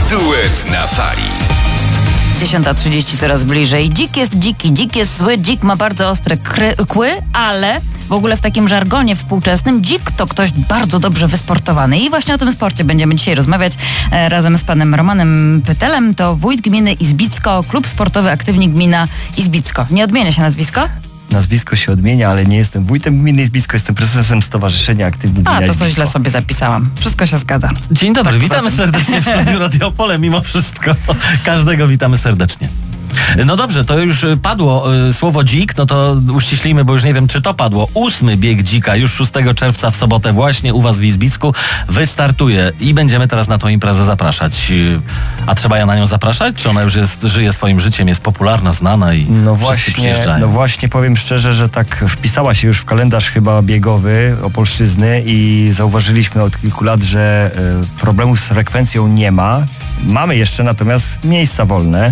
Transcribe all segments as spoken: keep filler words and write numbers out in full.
Duet na fali. dziesiąta trzydzieści, coraz bliżej. Dzik jest dziki, dzik jest zły, dzik ma bardzo ostre kry, kły, ale w ogóle w takim żargonie współczesnym dzik to ktoś bardzo dobrze wysportowany. I właśnie o tym sporcie będziemy dzisiaj rozmawiać e, razem z panem Romanem Pytelem. To wójt gminy Izbicko, klub sportowy Aktywni Gmina Izbicko. Nie odmienia się nazwisko? Nazwisko się odmienia, ale nie jestem wójtem gminy Izbicko, jestem prezesem Stowarzyszenia Aktywni Gmina A, to Izbicko. coś źle sobie zapisałam. Wszystko się zgadza. Dzień dobry, witamy serdecznie w studiu Radio Opole, mimo wszystko. Każdego witamy serdecznie. No dobrze, to już padło y, słowo dzik, no to uściślimy, bo już nie wiem, czy to padło. Ósmy bieg dzika już szóstego czerwca w sobotę właśnie u was w Izbicku wystartuje i będziemy teraz na tą imprezę zapraszać. Y, a trzeba ja na nią zapraszać? Czy ona już jest, żyje swoim życiem, jest popularna, znana i no wszyscy właśnie, przyjeżdżają? No właśnie, powiem szczerze, że tak wpisała się już w kalendarz chyba biegowy Opolszczyzny i zauważyliśmy od kilku lat, że y, problemów z frekwencją nie ma. Mamy jeszcze natomiast miejsca wolne.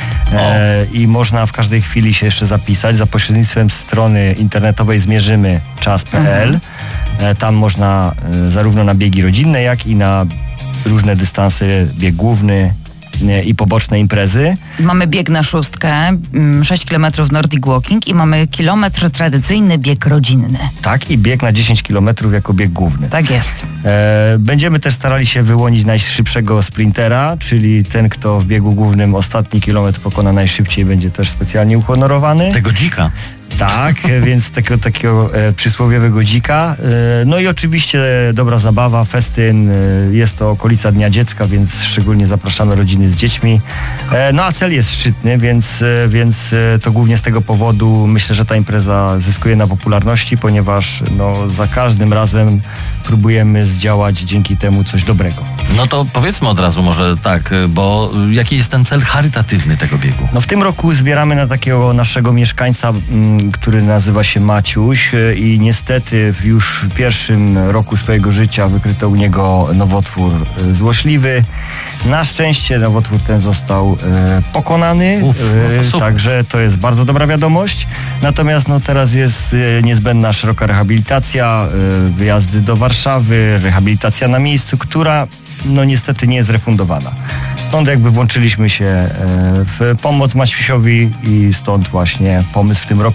E, I można w każdej chwili się jeszcze zapisać za pośrednictwem strony internetowej zmierzymy czas kropka p l. Mhm. E, tam można e, zarówno na biegi rodzinne, jak i na różne dystanse, bieg główny e, i poboczne imprezy. Mamy bieg na szóstkę, sześć kilometrów Nordic Walking i mamy kilometr tradycyjny bieg rodzinny. Tak, i bieg na dziesięć kilometrów jako bieg główny. Tak jest. E, będziemy też starali się wyłonić najszybszego sprintera, czyli ten, kto w biegu głównym ostatni kilometr pokona najszybciej, będzie też specjalnie uhonorowany. Tego dzika. Tak, więc takiego, takiego e, przysłowiowego dzika. E, no i oczywiście dobra zabawa, festyn. E, jest to okolica Dnia Dziecka, więc szczególnie zapraszamy rodziny z dziećmi. E, no a cel jest szczytny, więc, e, więc e, to głównie z tego powodu myślę, że ta impreza zyskuje na popularności, ponieważ no, za każdym razem próbujemy zdziałać dzięki temu coś dobrego. No to powiedzmy od razu może tak, bo jaki jest ten cel charytatywny tego biegu? No w tym roku zbieramy na takiego naszego mieszkańca, m, który nazywa się Maciuś i niestety już w pierwszym roku swojego życia wykryto u niego nowotwór e, złośliwy. Na szczęście nowotwór ten został e, pokonany, Uf, no e, także to jest bardzo dobra wiadomość. Natomiast no, teraz jest e, niezbędna szeroka rehabilitacja, e, wyjazdy do Warszawy, rehabilitacja na miejscu, która no niestety nie jest refundowana. Stąd jakby włączyliśmy się e, w pomoc Maciusiowi i stąd właśnie pomysł w tym roku